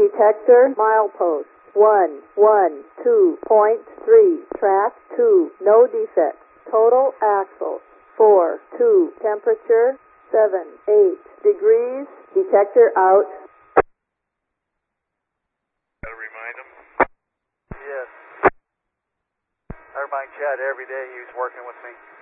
Detector milepost 112.3. Track 2. No defects. Total axle 4.2. Temperature 7.8 degrees. Detector out. Gotta remind him. Yes. I remind Chad every day he was working with me.